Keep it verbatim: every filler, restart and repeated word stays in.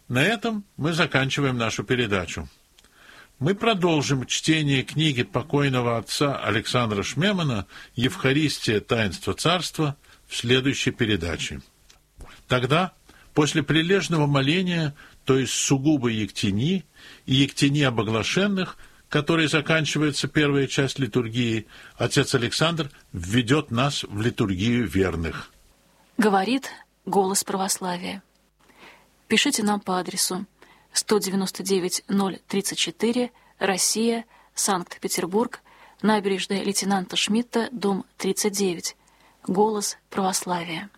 На этом мы заканчиваем нашу передачу. Мы продолжим чтение книги покойного отца Александра Шмемана «Евхаристия. Таинство Царства» в следующей передаче. Тогда, после прилежного моления, то есть сугубо ектении и ектении об оглашенных, которой заканчивается первая часть литургии, отец Александр введет нас в литургию верных. Говорит голос православия. Пишите нам по адресу сто девяносто девять ноль тридцать четыре, Россия, Санкт-Петербург, набережная лейтенанта Шмидта, дом тридцать девять. Голос православия.